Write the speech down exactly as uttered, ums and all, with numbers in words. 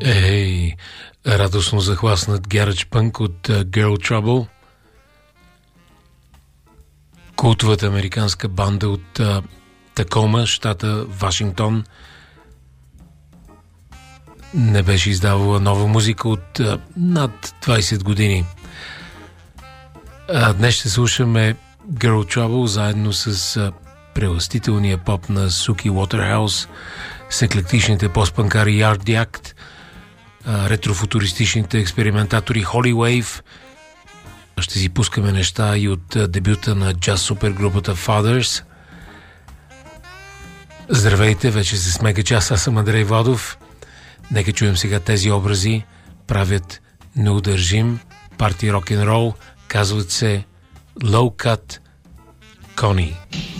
Ей, радостно захласнат гаридж пънк от uh, Girl Trouble. Култовата американска банда от uh, Такома, щата Вашингтон, не беше издавала нова музика от uh, над двайсет години. А днес ще слушаме Girl Trouble заедно с uh, прелъстителния поп на Суки Уотерхаус, с еклектичните постпанкари Yard Act, ретрофутуристичните експериментатори Holy Wave. Ще си пускаме неща и от дебюта на джаз супергрупата Fathers. Здравейте, вече се смега час, аз съм Андрей Владов. Нека чуем сега тези образи. Правят неудържим парти рок-н-рол. Казват се Low Cut Connie.